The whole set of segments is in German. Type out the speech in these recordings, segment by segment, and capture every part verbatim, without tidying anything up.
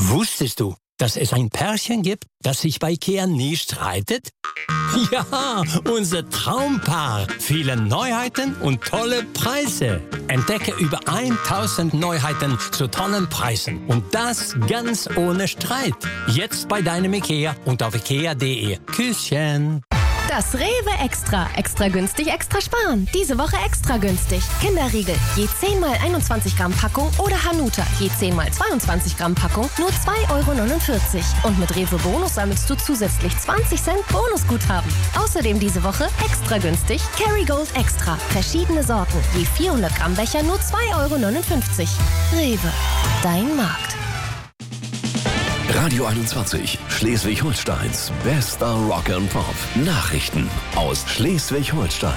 Wusstest du, dass es ein Pärchen gibt, das sich bei IKEA nie streitet? Ja, unser Traumpaar. Viele Neuheiten und tolle Preise. Entdecke über tausend Neuheiten zu tollen Preisen. Und das ganz ohne Streit. Jetzt bei deinem IKEA und auf ikea punkt de. Küsschen. Das Rewe Extra. Extra günstig, extra sparen. Diese Woche extra günstig. Kinderriegel, je zehn mal einundzwanzig Gramm Packung oder Hanuta, je zehn mal zweiundzwanzig Gramm Packung, nur zwei Euro neunundvierzig. Und mit Rewe Bonus sammelst du zusätzlich zwanzig Cent Bonusguthaben. Außerdem diese Woche extra günstig Kerrygold Extra. Verschiedene Sorten, je vierhundert Gramm Becher, nur zwei Euro neunundfünfzig. Rewe, dein Markt. Radio einundzwanzig, Schleswig-Holsteins bester Rock and Pop. Nachrichten aus Schleswig-Holstein.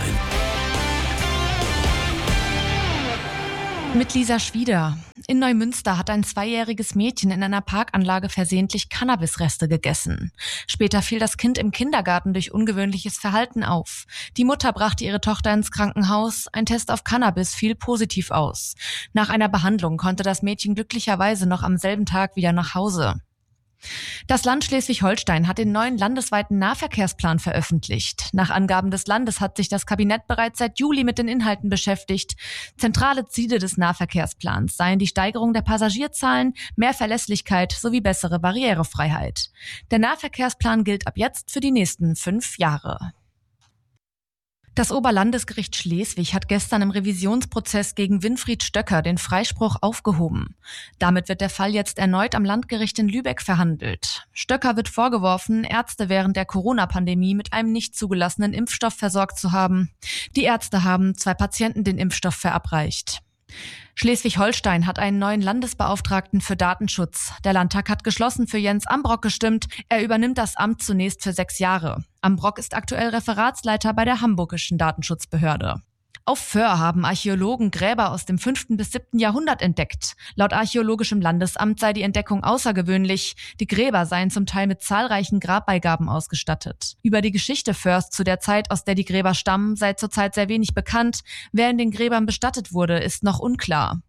Mit Lisa Schwieder. In Neumünster hat ein zweijähriges Mädchen in einer Parkanlage versehentlich Cannabisreste gegessen. Später fiel das Kind im Kindergarten durch ungewöhnliches Verhalten auf. Die Mutter brachte ihre Tochter ins Krankenhaus. Ein Test auf Cannabis fiel positiv aus. Nach einer Behandlung konnte das Mädchen glücklicherweise noch am selben Tag wieder nach Hause. Das Land Schleswig-Holstein hat den neuen landesweiten Nahverkehrsplan veröffentlicht. Nach Angaben des Landes hat sich das Kabinett bereits seit Juli mit den Inhalten beschäftigt. Zentrale Ziele des Nahverkehrsplans seien die Steigerung der Passagierzahlen, mehr Verlässlichkeit sowie bessere Barrierefreiheit. Der Nahverkehrsplan gilt ab jetzt für die nächsten fünf Jahre. Das Oberlandesgericht Schleswig hat gestern im Revisionsprozess gegen Winfried Stöcker den Freispruch aufgehoben. Damit wird der Fall jetzt erneut am Landgericht in Lübeck verhandelt. Stöcker wird vorgeworfen, Ärzte während der Corona-Pandemie mit einem nicht zugelassenen Impfstoff versorgt zu haben. Die Ärzte haben zwei Patienten den Impfstoff verabreicht. Schleswig-Holstein hat einen neuen Landesbeauftragten für Datenschutz. Der Landtag hat geschlossen für Jens Ambrock gestimmt. Er übernimmt das Amt zunächst für sechs Jahre. Ambrock ist aktuell Referatsleiter bei der Hamburgischen Datenschutzbehörde. Auf Föhr haben Archäologen Gräber aus dem fünften bis siebten Jahrhundert entdeckt. Laut Archäologischem Landesamt sei die Entdeckung außergewöhnlich. Die Gräber seien zum Teil mit zahlreichen Grabbeigaben ausgestattet. Über die Geschichte Föhrs zu der Zeit, aus der die Gräber stammen, sei zurzeit sehr wenig bekannt. Wer in den Gräbern bestattet wurde, ist noch unklar.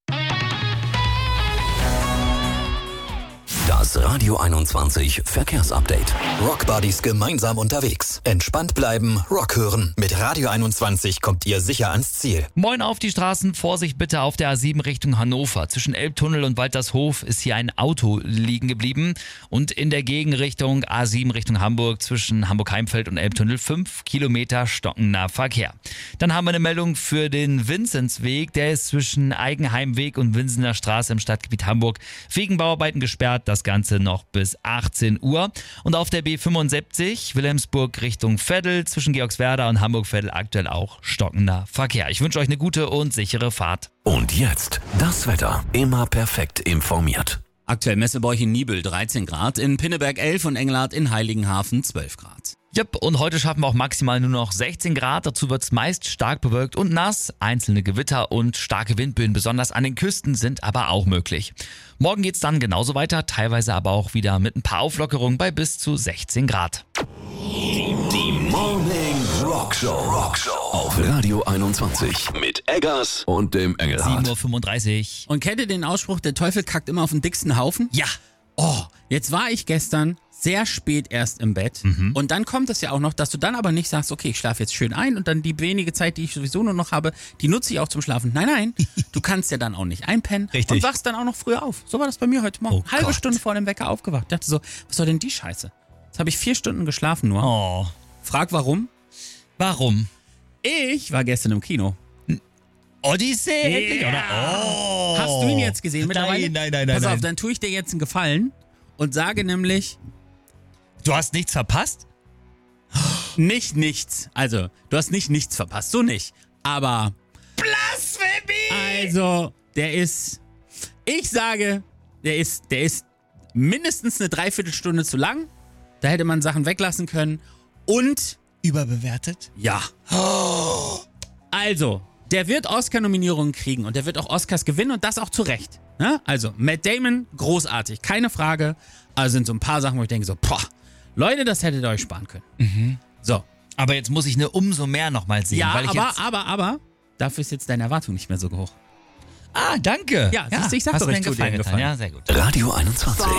Das Radio einundzwanzig Verkehrsupdate. Rockbuddies gemeinsam unterwegs. Entspannt bleiben, Rock hören. Mit Radio einundzwanzig kommt ihr sicher ans Ziel. Moin auf die Straßen, Vorsicht bitte auf der A sieben Richtung Hannover. Zwischen Elbtunnel und Waltershof ist hier ein Auto liegen geblieben. Und in der Gegenrichtung A sieben Richtung Hamburg zwischen Hamburg-Heimfeld und Elbtunnel fünf Kilometer stockender Verkehr. Dann haben wir eine Meldung für den Vinzenzweg. Der ist zwischen Eigenheimweg und Winsener Straße im Stadtgebiet Hamburg wegen Bauarbeiten gesperrt. Das Ganze noch bis achtzehn Uhr. Und auf der B fünfundsiebzig Wilhelmsburg Richtung Veddel zwischen Georgswerda und Hamburg-Veddel aktuell auch stockender Verkehr. Ich wünsche euch eine gute und sichere Fahrt. Und jetzt das Wetter. Immer perfekt informiert. Aktuell Messebäuch in Niebel dreizehn Grad, in Pinneberg elf und Engelhardt in Heiligenhafen zwölf Grad. Jupp, und heute schaffen wir auch maximal nur noch sechzehn Grad. Dazu wird es meist stark bewölkt und nass. Einzelne Gewitter und starke Windböen, besonders an den Küsten, sind aber auch möglich. Morgen geht's dann genauso weiter, teilweise aber auch wieder mit ein paar Auflockerungen bei bis zu sechzehn Grad. Die Morning Rock Show. Rock Show auf Radio einundzwanzig mit Eggers und dem Engelhardt. sieben Uhr fünfunddreißig. Und kennt ihr den Ausspruch, der Teufel kackt immer auf den dicksten Haufen? Ja. Oh, jetzt war ich gestern sehr spät erst im Bett. Mhm. Und dann kommt es ja auch noch, dass du dann aber nicht sagst, okay, ich schlafe jetzt schön ein und dann die wenige Zeit, die ich sowieso nur noch habe, die nutze ich auch zum Schlafen. Nein, nein, du kannst ja dann auch nicht einpennen. Richtig. Und wachst dann auch noch früher auf. So war das bei mir heute Morgen. Oh Halbe Gott. Stunde vor dem Wecker aufgewacht. Ich dachte so, was soll denn die Scheiße? Jetzt habe ich vier Stunden geschlafen nur. Oh. Frag warum? Warum? Ich war gestern im Kino. Odyssee? Endlich, oder? Oh. Hast du ihn jetzt gesehen mittlerweile? Nein, nein, nein, nein. Pass auf, nein. dann tue ich dir jetzt einen Gefallen und sage nämlich, Du hast nichts verpasst? nicht nichts. Also, du hast nicht nichts verpasst, so nicht. Aber, Blasphemie! also, der ist, ich sage, der ist, der ist mindestens eine Dreiviertelstunde zu lang. Da hätte man Sachen weglassen können. Und, Überbewertet? ja. Also, der wird Oscar-Nominierungen kriegen und der wird auch Oscars gewinnen und das auch zu Recht. Ne? Also, Matt Damon, großartig, keine Frage. Also sind so ein paar Sachen, wo ich denke so, boah, Leute, das hättet ihr euch sparen können. Mhm. So. Aber jetzt muss ich eine umso mehr nochmal sehen. Ja, weil ich aber, jetzt aber, aber, dafür ist jetzt deine Erwartung nicht mehr so hoch. Ah, danke. Ja, siehst du, ich sag hast doch, mir ich tu dir einen Gefallen einen getan. Gefallen. Ja, sehr gut. Radio einundzwanzig.